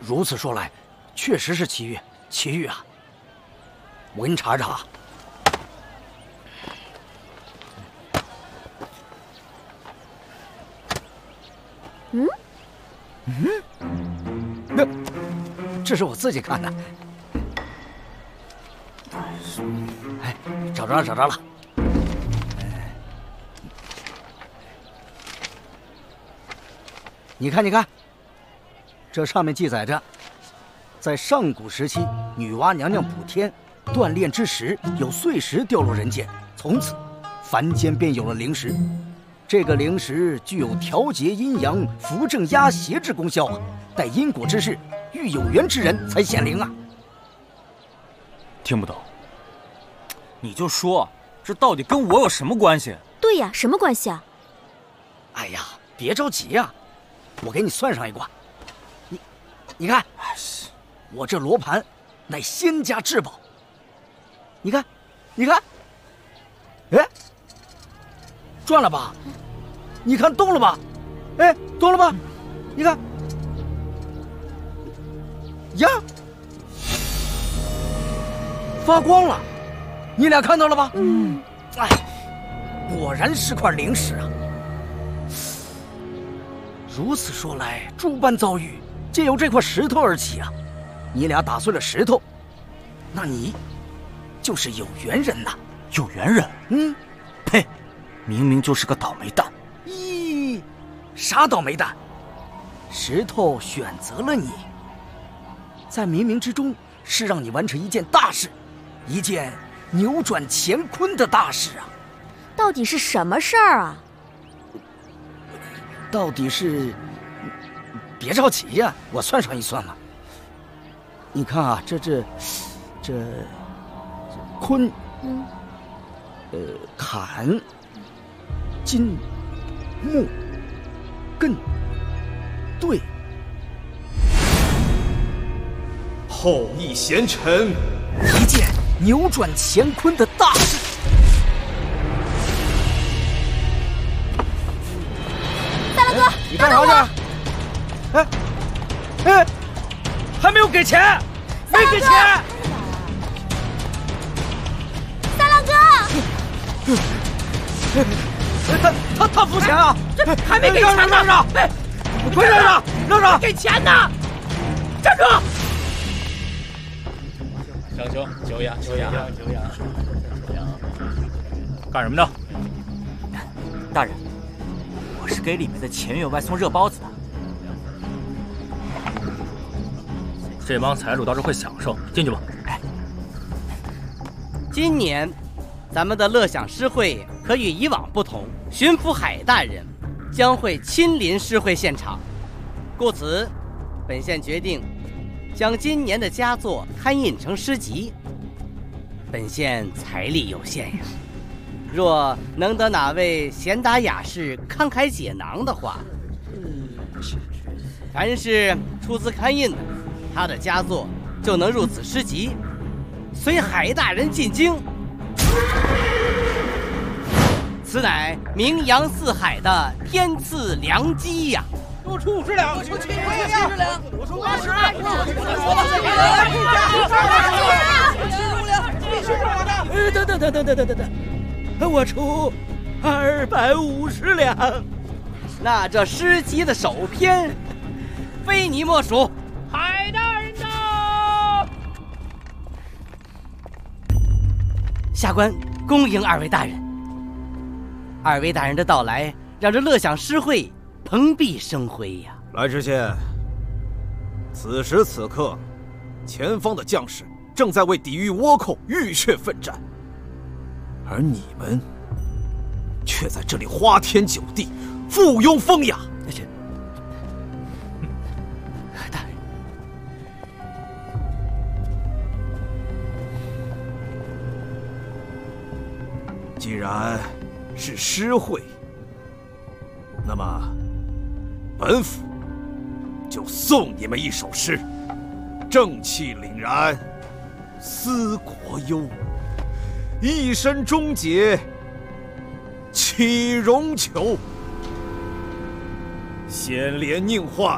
如此说来，确实是奇遇啊！我给你查查。那这是我自己看的。哎，找着了。你看，这上面记载着，在上古时期，女娲娘娘补天锻炼之时，有碎石掉入人间，从此凡间便有了灵石。这个灵石具有调节阴阳、扶正压邪之功效啊！待因果之事，遇有缘之人才显灵啊！ 听不懂，你就说这到底跟我有什么关系？ 对呀，什么关系啊？ 哎呀，别着急呀，我给你算上一卦。你看，我这罗盘乃仙家至宝。你看，哎，转了吧？你看动了吧？哎，动了吧？你看，呀，发光了，你俩看到了吧？哎，果然是块灵石啊！如此说来，诸般遭遇皆由这块石头而起啊！你俩打碎了石头，那你就是有缘人呐！ 有缘人？呸！明明就是个倒霉蛋！ 咦，啥倒霉蛋？石头选择了你，在冥冥之中是让你完成一件大事，一件扭转乾坤的大事啊！ 到底是什么事儿啊？ 到底是……别着急呀，我算上一算嘛。你看啊，这坤，坎，金，木，艮，兑。 后羿贤臣， 一件扭转乾坤的大事。 大郎哥， 你干啥去？哎，还没有给钱，没给钱。 大郎哥， 他付钱啊！ 这还没给钱呢！ 让！快让！ 给钱呢！站住！ 上兄，久仰。 干什么的？大人，我是给里面的钱员外送热包子的。 这帮财主倒是会享受，进去吧。 今年，咱们的乐享诗会可与以往不同，巡抚海大人将会亲临诗会现场，故此，本县决定将今年的佳作刊印成诗集。本县财力有限呀，若能得哪位贤达雅士慷慨解囊的话，凡是出资刊印的，他的佳作就能入此诗集，随海大人进京。此乃名扬四海的天赐良机呀！ 多出50两，多出70两，多出80两， 等，我出250两。 那这诗集的首篇，非你莫属。 海大人到！ 下官恭迎二位大人。二位大人的到来，让这乐享诗会蓬荜生辉呀！ 来知县，此时此刻，前方的将士正在为抵御倭寇浴血奋战，而你们却在这里花天酒地，附庸风雅。 大人， 既然是诗会，那么本府就送你们一首诗：正气凛然，思国忧，一身忠节，岂容求？先廉宁患，